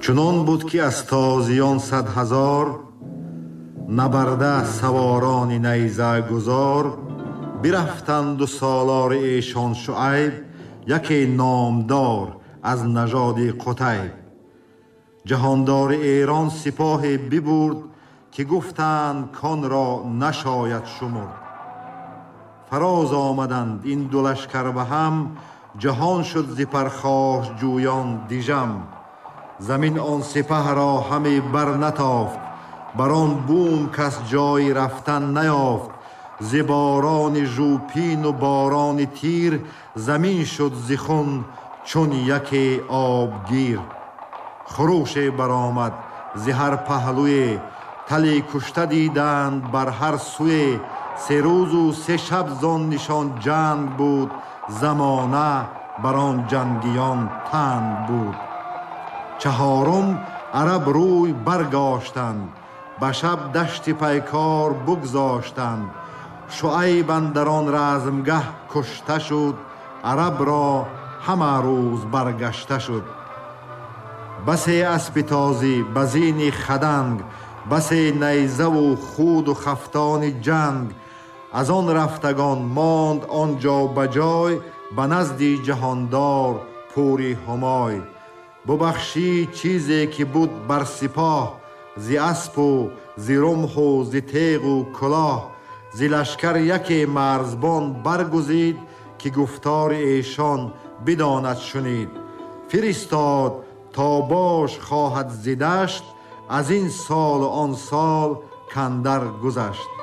چنان بود که از تازیان 100,000 نبرده سواران نیزه گذار برفتند و سالار ایشان شعیب یکی نامدار از نژاد قتیب. جهاندار ایران سپاهی ببرد که گفتند کان را نشاید شمرد. فراز آمدند این دو لشکر به هم، جهان شد ز پرخاش جویان دیژم. زمین آن سپه را همی بر نتافت، بر آن بوم کس جای رفتن نیافت. ز باران ژوپین و باران تیر، زمین شد ز خون چون یکی آبگیر. خروشی برآمد ز هر پهلوی، تلی کشته دیدند بر هر سوی. 3 روز و 3 شب زان نشان جنگ بود، زمانه بر آن جنگیان تنگ بود. 4م عرب روی برگاشتند، به شب دشت پیکار بگذاشتند. شعیب اندر آن رزمگه کشته شد، عرب را همه روز برگشته شد. بسی اسب تازی بزین خدنگ، بسی نیزه و خود و خفتان جنگ. از آن رفتگان ماند آنجا بجای، به نزد جهاندار پوری همای. ببخشی چیزی که بود بر سپاه، ز اسب و ز رمح و ز تیغ و کلاه. ز لشکر یکی مرزبان برگزید، که گفتار ایشان بداند شنید. فرستاد تا باش خواهد ز دشت، از این سال و آن سال کاندر گذشت.